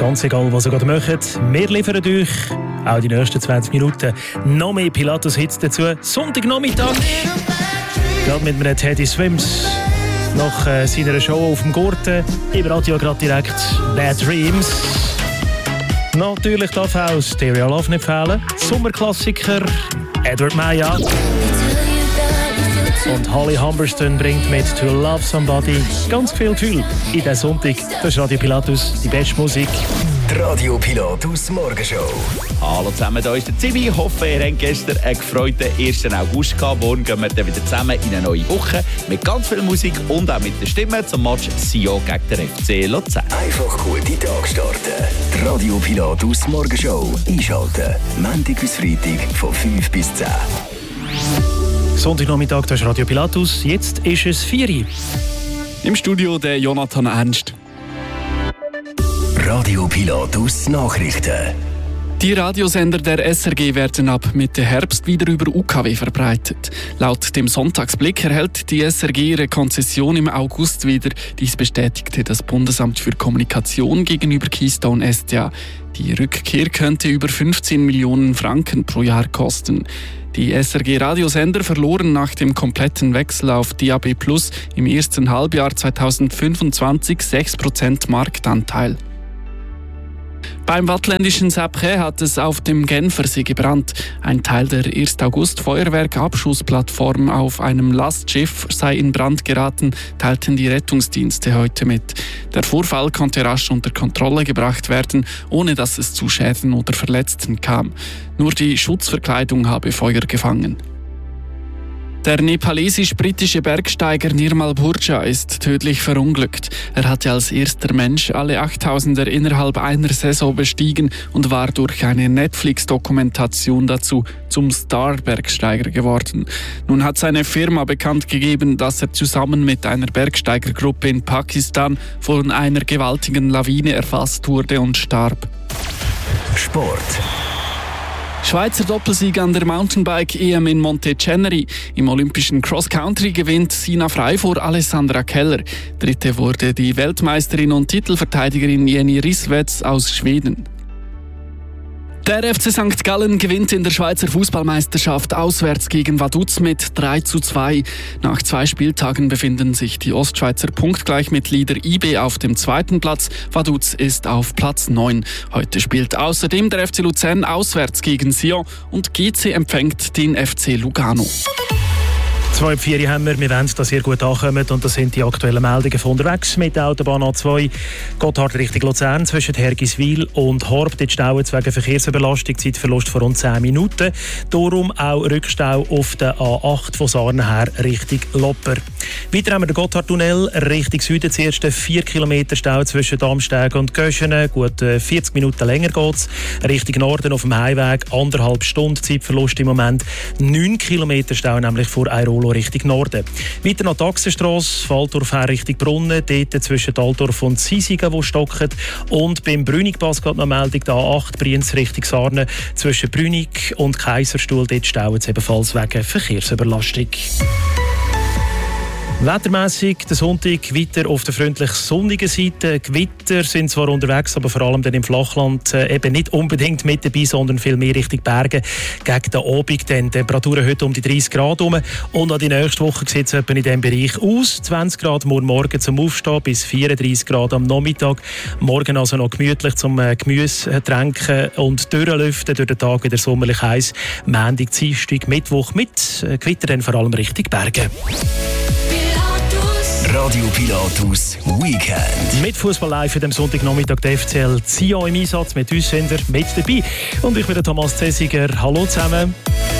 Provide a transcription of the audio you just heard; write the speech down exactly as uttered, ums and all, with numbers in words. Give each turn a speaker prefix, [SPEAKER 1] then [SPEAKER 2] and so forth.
[SPEAKER 1] ganz egal, was ihr gerade macht. Wir liefern euch auch die nächsten zwanzig Minuten noch mehr Pilatus-Hits dazu. Sonntagnachmittag, gerade mit einem Teddy Swims. Nach äh, seiner Show auf dem Gurten im Radio gerade direkt Bad Dreams. Natürlich darf auch Stereo Love nicht fehlen. Sommerklassiker Edward Maya. Und Holly Humberston bringt mit To Love Somebody ganz viel Gefühl in diesen Sonntag. Das ist Radio Pilatus, die beste Musik.
[SPEAKER 2] Die Radio Pilatus Morgenshow.
[SPEAKER 3] Hallo zusammen, hier ist der Zivi. Ich hoffe, ihr habt gestern einen gefreuten ersten August gehabt. Morgen gehen wir dann wieder zusammen in eine neue Woche mit ganz viel Musik und auch mit der Stimme zum Match Sion gegen den F C Luzern.
[SPEAKER 2] Einfach gute Tag starten. Die Radio Pilatus Morgenshow einschalten. Montag bis Freitag von fünf bis zehn.
[SPEAKER 1] Sonntagnachmittag, das ist Radio Pilatus. Jetzt ist es vier Uhr.
[SPEAKER 4] Im Studio der Jonathan Ernst.
[SPEAKER 2] Radio Pilatus Nachrichten.
[SPEAKER 4] Die Radiosender der S R G werden ab Mitte Herbst wieder über U K W verbreitet. Laut dem Sonntagsblick erhält die S R G ihre Konzession im August wieder. Dies bestätigte das Bundesamt für Kommunikation gegenüber Keystone S D A. Die Rückkehr könnte über fünfzehn Millionen Franken pro Jahr kosten. Die S R G-Radiosender verloren nach dem kompletten Wechsel auf D A B Plus im ersten Halbjahr zweitausendfünfundzwanzig sechs Prozent Marktanteil. Beim wattländischen Sapré hat es auf dem Genfersee gebrannt. Ein Teil der ersten August-Feuerwerk-Abschussplattform auf einem Lastschiff sei in Brand geraten, teilten die Rettungsdienste heute mit. Der Vorfall konnte rasch unter Kontrolle gebracht werden, ohne dass es zu Schäden oder Verletzten kam. Nur die Schutzverkleidung habe Feuer gefangen. Der nepalesisch-britische Bergsteiger Nirmal Burja ist tödlich verunglückt. Er hatte als erster Mensch alle achttausender innerhalb einer Saison bestiegen und war durch eine Netflix-Dokumentation dazu zum Star-Bergsteiger geworden. Nun hat seine Firma bekannt gegeben, dass er zusammen mit einer Bergsteigergruppe in Pakistan von einer gewaltigen Lawine erfasst wurde und starb.
[SPEAKER 2] Sport.
[SPEAKER 4] Schweizer Doppelsieg an der Mountainbike-E M in Monteceneri. Im olympischen Cross-Country gewinnt Sina Frey vor Alessandra Keller. Dritte wurde die Weltmeisterin und Titelverteidigerin Jenny Rissveds aus Schweden. Der F C Sankt Gallen gewinnt in der Schweizer Fußballmeisterschaft auswärts gegen Vaduz mit drei zu zwei. Nach zwei Spieltagen befinden sich die Ostschweizer punktgleich mit Leader I B auf dem zweiten Platz. Vaduz ist auf Platz neun. Heute spielt außerdem der F C Luzern auswärts gegen Sion und G C empfängt den F C Lugano.
[SPEAKER 1] Zwei und vier haben wir. Wir wollen, dass ihr gut ankommt. Und das sind die aktuellen Meldungen von unterwegs mit der Autobahn A zwei. Gotthard Richtung Luzern zwischen Hergiswil und Horb. Dort stauen wegen Verkehrsüberlastung. Zeitverlust von rund zehn Minuten. Darum auch Rückstau auf der A acht von Sarnen her Richtung Lopper. Weiter haben wir den Gotthardtunnel Richtung Süden. Das erste vier Kilometer Stau zwischen Darmsteg und Göschenen. Gut vierzig Minuten länger geht es. Richtung Norden auf dem Heimweg anderthalb Stunden Zeitverlust im Moment. neun Kilometer Stau nämlich vor Airolo Richtung Norden. Weiter nach der Achsenstrasse, Falltorf her Richtung Brunnen, dort zwischen Altdorf und Sisigen, wo stocken. Und beim Brünigpass geht noch Meldung, der A acht Brienz Richtung Sarnen, zwischen Brünig und Kaiserstuhl, dort stauen es ebenfalls wegen Verkehrsüberlastung. Wettermässig der Sonntag weiter auf der freundlich sonnigen Seite. Gewitter sind zwar unterwegs, aber vor allem dann im Flachland äh, eben nicht unbedingt mit dabei, sondern viel mehr Richtung Berge gegen den Abend. Dann Temperaturen heute um die dreißig Grad herum. Und an die nächste Woche sieht es etwa in diesem Bereich aus. zwanzig Grad morgen Morgen zum Aufstehen bis vierunddreißig Grad am Nachmittag. Morgen also noch gemütlich zum äh, Gemüse tränken und durchlüften. Durch den Tag wieder sommerlich heiß. Montag, Dienstag, Mittwoch mit äh, Gewitter dann vor allem Richtung Berge.
[SPEAKER 2] Radio Pilatus Weekend.
[SPEAKER 1] Mit Fußball live am Sonntagnachmittag der F C L Sion im Einsatz. Mit uns sind wir mit dabei. Und ich bin der Thomas Zesiger. Hallo zusammen.